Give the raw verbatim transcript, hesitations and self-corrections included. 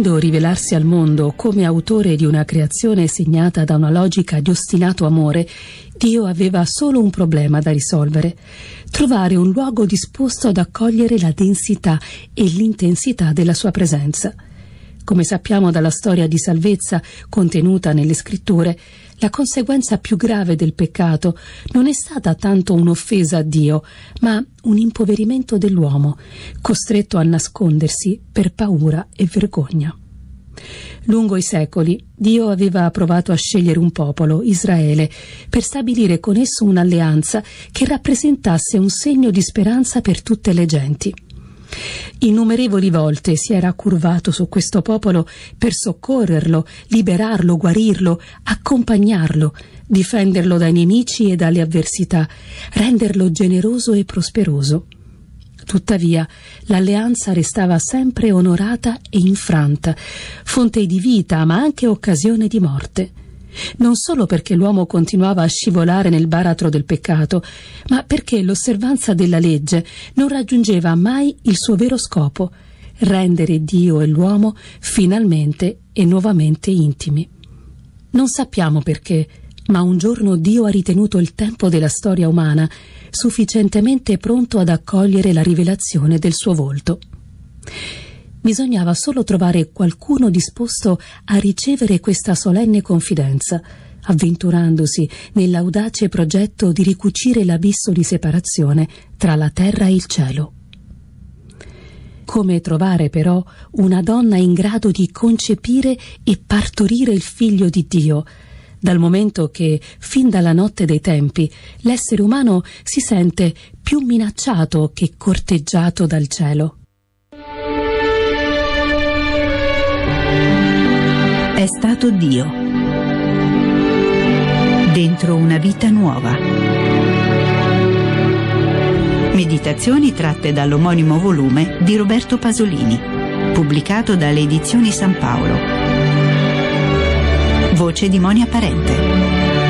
Volendo rivelarsi al mondo come autore di una creazione segnata da una logica di ostinato amore, Dio aveva solo un problema da risolvere: trovare un luogo disposto ad accogliere la densità e l'intensità della sua presenza. Come sappiamo dalla storia di salvezza contenuta nelle scritture, la conseguenza più grave del peccato non è stata tanto un'offesa a Dio, ma un impoverimento dell'uomo, costretto a nascondersi per paura e vergogna. Lungo i secoli, Dio aveva provato a scegliere un popolo, Israele, per stabilire con esso un'alleanza che rappresentasse un segno di speranza per tutte le genti. Innumerevoli volte si era curvato su questo popolo per soccorrerlo, liberarlo, guarirlo, accompagnarlo, difenderlo dai nemici e dalle avversità, renderlo generoso e prosperoso. Tuttavia, l'alleanza restava sempre onorata e infranta, fonte di vita ma anche occasione di morte. Non solo perché l'uomo continuava a scivolare nel baratro del peccato, ma perché l'osservanza della legge non raggiungeva mai il suo vero scopo: rendere Dio e l'uomo finalmente e nuovamente intimi. Non sappiamo perché, ma un giorno Dio ha ritenuto il tempo della storia umana sufficientemente pronto ad accogliere la rivelazione del suo volto. Bisognava solo trovare qualcuno disposto a ricevere questa solenne confidenza, avventurandosi nell'audace progetto di ricucire l'abisso di separazione tra la terra e il cielo. Come trovare però una donna in grado di concepire e partorire il figlio di Dio, dal momento che, fin dalla notte dei tempi, l'essere umano si sente più minacciato che corteggiato dal cielo. È stato Dio. Dentro una vita nuova. Meditazioni tratte dall'omonimo volume di Roberto Pasolini, pubblicato dalle Edizioni San Paolo. Voce di Monia Parente.